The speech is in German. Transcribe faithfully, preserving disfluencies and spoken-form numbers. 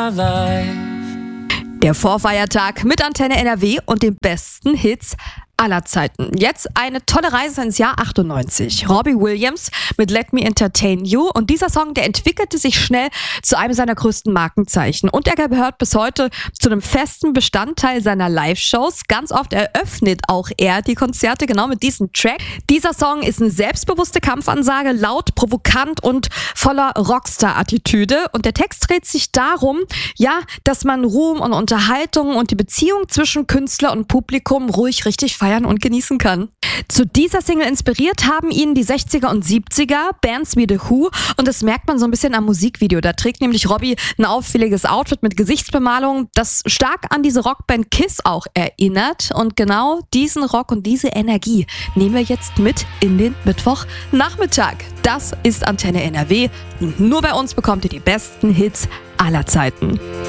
my life. Der Vorfeiertag mit Antenne N R W und den besten Hits aller Zeiten. Jetzt eine tolle Reise ins Jahr achtundneunzig. Robbie Williams mit Let Me Entertain You, und dieser Song, der entwickelte sich schnell zu einem seiner größten Markenzeichen und er gehört bis heute zu einem festen Bestandteil seiner Live-Shows. Ganz oft eröffnet auch er die Konzerte genau mit diesem Track. Dieser Song ist eine selbstbewusste Kampfansage, laut, provokant und voller Rockstar-Attitüde, und der Text dreht sich darum, ja, dass man Ruhm und Unterhaltung und die Beziehung zwischen Künstler und Publikum ruhig richtig feiern und genießen kann. Zu dieser Single inspiriert haben ihn die sechziger und siebziger Bands wie The Who, und das merkt man so ein bisschen am Musikvideo. Da trägt nämlich Robbie ein auffälliges Outfit mit Gesichtsbemalung, das stark an diese Rockband Kiss auch erinnert, und genau diesen Rock und diese Energie nehmen wir jetzt mit in den Mittwochnachmittag. Das ist Antenne N R W und nur bei uns bekommt ihr die besten Hits aller Zeiten.